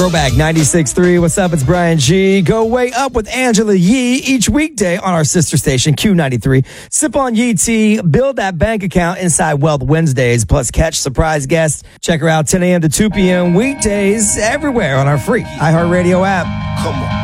Throwback 96.3. What's up? It's Brian G. Go way up with Angela Yee each weekday on our sister station, Q93. Sip on Yee tea, build that bank account inside Wealth Wednesdays, plus catch surprise guests. Check her out 10 a.m. to 2 p.m. weekdays everywhere on our free iHeartRadio app. Come on.